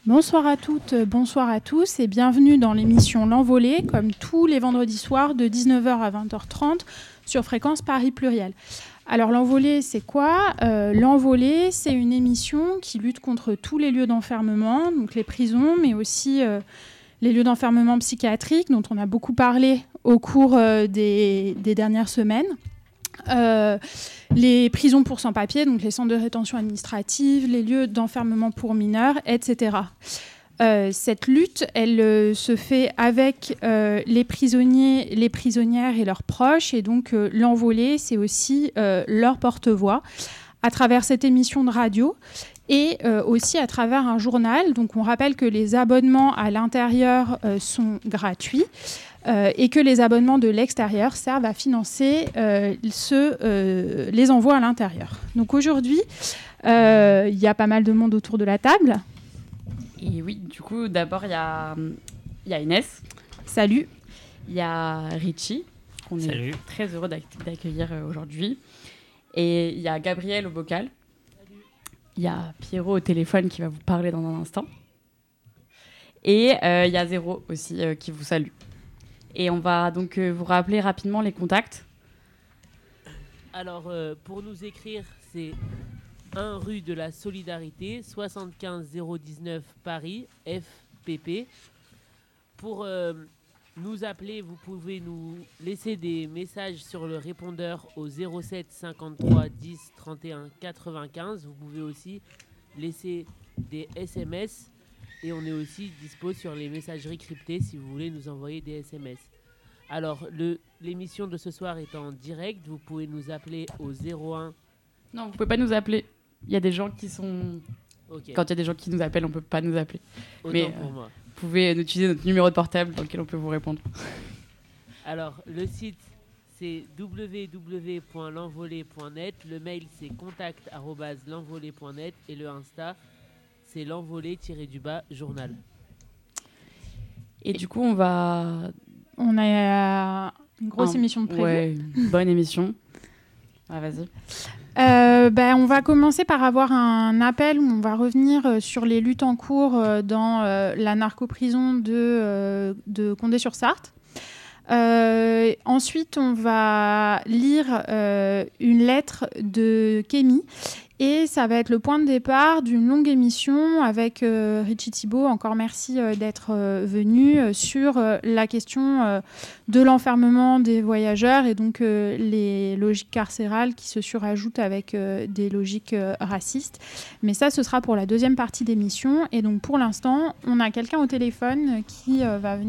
Bonsoir à toutes, bonsoir à tous et bienvenue dans l'émission L'Envolée, comme tous les vendredis soirs de 19h à 20h30 sur Fréquence Paris Pluriel. Alors L'Envolée, c'est quoi ? L'Envolée, c'est une émission qui lutte contre tous les lieux d'enfermement, donc les prisons, mais aussi les lieux d'enfermement psychiatriques, dont on a beaucoup parlé au cours des dernières semaines. Les prisons pour sans-papiers, donc les centres de rétention administrative, les lieux d'enfermement pour mineurs, etc. Cette lutte, elle se fait avec les prisonniers, les prisonnières et leurs proches, et donc L'Envolée, c'est aussi leur porte-voix à travers cette émission de radio et aussi à travers un journal. Donc on rappelle que les abonnements à l'intérieur sont gratuits. Et que les abonnements de l'extérieur servent à financer les envois à l'intérieur. Donc aujourd'hui, il y a pas mal de monde autour de la table. Et oui, du coup, d'abord, il y a Inès. Salut. Il y a Richie, qu'on est très heureux d'accueillir aujourd'hui. Et il y a Gabriel au vocal. Il y a Pierrot au téléphone qui va vous parler dans un instant. Et il y a Zéro aussi qui vous salue. Et on va donc vous rappeler rapidement les contacts. Alors, pour nous écrire, c'est 1 rue de la Solidarité, 75 019 Paris, FPP. Pour nous appeler, vous pouvez nous laisser des messages sur le répondeur au 07 53 10 31 95. Vous pouvez aussi laisser des SMS. Et on est aussi dispo sur les messageries cryptées si vous voulez nous envoyer des SMS. Alors, l'émission de ce soir est en direct. Vous pouvez nous appeler au 01... Non, vous ne pouvez pas nous appeler. Il y a des gens qui sont... Okay. Quand il y a des gens qui nous appellent, on ne peut pas nous appeler. Autant mais pour moi. Vous pouvez utiliser notre numéro de portable dans lequel on peut vous répondre. Alors, le site, c'est www.lenvolée.net. Le mail, c'est contact@lenvolée.net. Et le Insta, c'est l'envolée-journal. Et du coup, on a une grosse émission de prévue. Ouais, une bonne émission. Ah, vas-y. On va commencer par avoir un appel où on va revenir sur les luttes en cours dans la narcoprison de Condé-sur-Sarthe. Ensuite, on va lire une lettre de Kémy. Et ça va être le point de départ d'une longue émission avec Richie Thibault. Encore merci d'être venu sur la question de l'enfermement des voyageurs et donc les logiques carcérales qui se surajoutent avec des logiques racistes. Mais ça, ce sera pour la deuxième partie d'émission. Et donc pour l'instant, on a quelqu'un au téléphone qui va venir